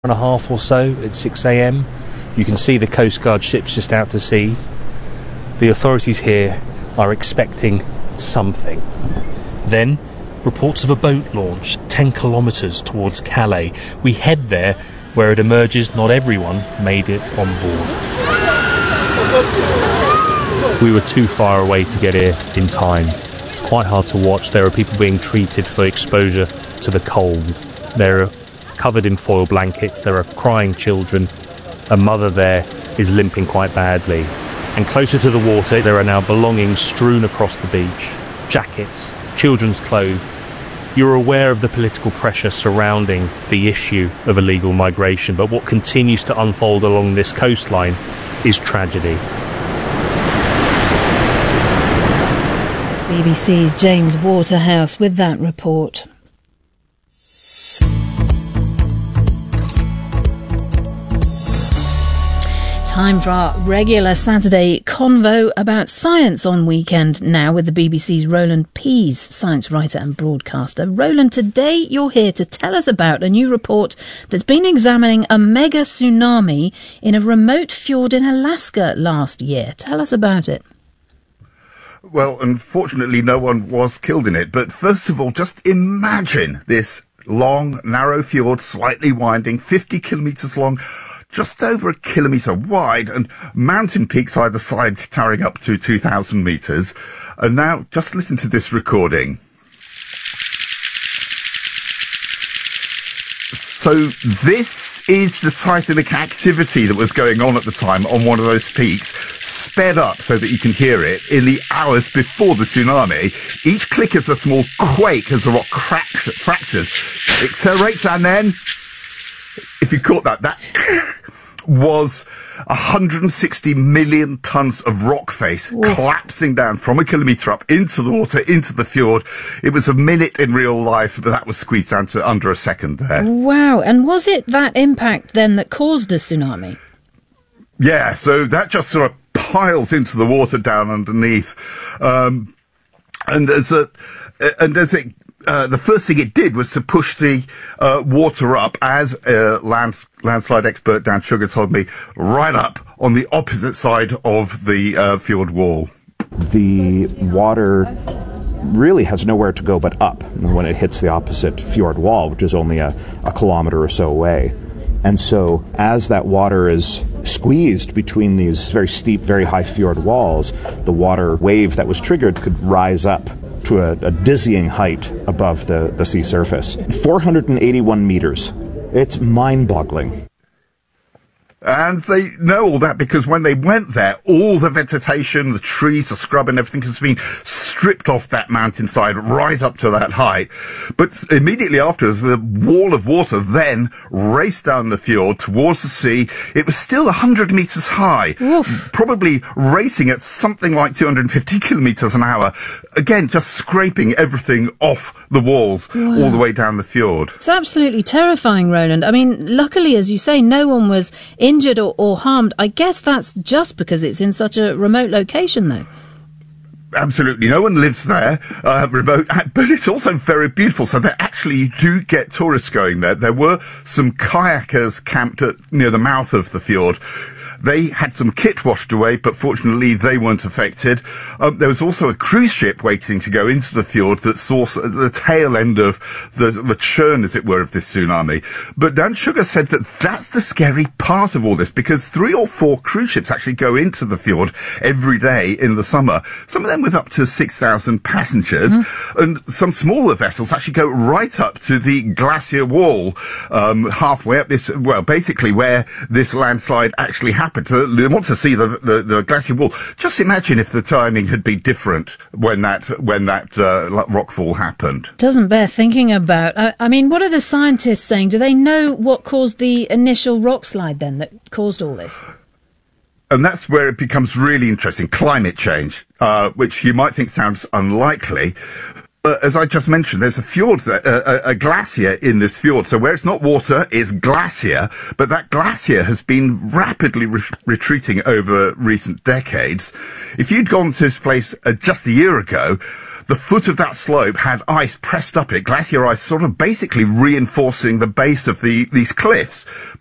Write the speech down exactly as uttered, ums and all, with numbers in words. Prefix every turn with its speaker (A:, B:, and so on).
A: and a half or so at six a.m. You can see the Coast Guard ships just out to sea. The authorities here are expecting something. Then, reports of a boat launch ten kilometres towards Calais. We head there, where it emerges not everyone made it on board. We were too far away to get here in time. It's quite hard to watch. There are people being treated for exposure to the cold. They're covered in foil blankets. There are crying children. A mother there is limping quite badly. And closer to the water, there are now belongings strewn across the beach. Jackets, children's clothes. You're aware of the political pressure surrounding the issue of illegal migration, but what continues to unfold along this coastline is tragedy.
B: B B C's James Waterhouse with that report. Time for our regular Saturday convo about science on Weekend Now with the B B C's Roland Pease, science writer and broadcaster. Roland, today you're here to tell us about a new report that's been examining a mega tsunami in a remote fjord in Alaska last year. Tell us about it.
C: Well, unfortunately, no one was killed in it. But first of all, just imagine this long, narrow fjord, slightly winding, fifty kilometres long, just over a kilometre wide, and mountain peaks either side towering up to two thousand metres. And now, just listen to this recording. So this is the seismic activity that was going on at the time on one of those peaks, sped up so that you can hear it in the hours before the tsunami. Each click is a small quake as the rock crack, fractures, accelerates, and then, if you caught that, that was one hundred sixty million tonnes of rock face Whoa. collapsing down from a kilometre up into the water, into the fjord. It was a minute in real life, but that was squeezed down to under a second there.
B: Wow. And was it that impact then that caused the tsunami?
C: Yeah, so that just sort of piles into the water down underneath. Um, and as a, and as it Uh, the first thing it did was to push the uh, water up, as uh, lands, landslide expert Dan Sugar told me, right up on the opposite side of the uh, fjord wall.
D: The water really has nowhere to go but up when it hits the opposite fjord wall, which is only a, a kilometre or so away. And so as that water is squeezed between these very steep, very high fjord walls, the water wave that was triggered could rise up to a, a dizzying height above the, the sea surface. four hundred eighty-one metres. It's mind-boggling.
C: And they know all that because when they went there, all the vegetation, the trees, the scrub and everything has been stripped off that mountainside right up to that height. But immediately afterwards, the wall of water then raced down the fjord towards the sea. It was still one hundred metres high, Oof. probably racing at something like two hundred fifty kilometres an hour. Again, just scraping everything off the walls wow. all the way down the fjord.
B: It's absolutely terrifying, Roland. I mean, luckily, as you say, no one was injured or, or harmed. I guess that's just because it's in such a remote location, though.
C: Absolutely. No one lives there, uh, remote, but it's also very beautiful. So they actually do get tourists going there. There were some kayakers camped at, near the mouth of the fjord. They had some kit washed away, but fortunately they weren't affected. Um, there was also a cruise ship waiting to go into the fjord that saw the tail end of the, the churn, as it were, of this tsunami. But Dan Sugar said that that's the scary part of all this, because three or four cruise ships actually go into the fjord every day in the summer. Some of them with up to six thousand passengers, mm-hmm. and some smaller vessels actually go right up to the glacier wall, um, halfway up this, well, basically where this landslide actually happened. They want to see the, the, the glacier wall. Just imagine if the timing had been different when that when that uh, rockfall happened.
B: Doesn't bear thinking about. I, I mean, what are the scientists saying? Do they know what caused the initial rock slide then that caused all this?
C: And that's where it becomes really interesting. Climate change, uh, which you might think sounds unlikely. Uh, as I just mentioned, there's a fjord, there, uh, a, a glacier in this fjord. So where it's not water, it's glacier. But that glacier has been rapidly re- retreating over recent decades. If you'd gone to this place uh, just a year ago, the foot of that slope had ice pressed up in it, glacier ice sort of basically reinforcing the base of the these cliffs.